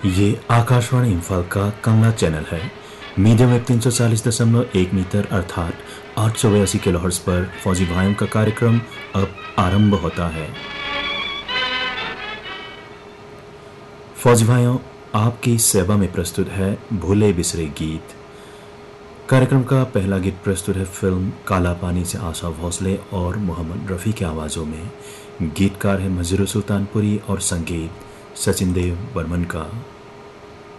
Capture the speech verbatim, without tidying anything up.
ये आकाशवाणी इम्फाल का कंगना चैनल है। मीडियम वेव तीन सौ चालीस दशमलव एक मीटर अर्थात आठ सौ बयासी किलो हर्ट्ज पर फौजी भाइयों का कार्यक्रम अब आरंभ होता है। फौजी भाइयों, आपकी सेवा में प्रस्तुत है भूले बिसरे गीत। कार्यक्रम का पहला गीत प्रस्तुत है फिल्म काला पानी से आशा भोसले और मोहम्मद रफ़ी की आवाज़ों में। गीतकार है मजरू सुल्तानपुरी और संगीत सचिन देव बर्मन का।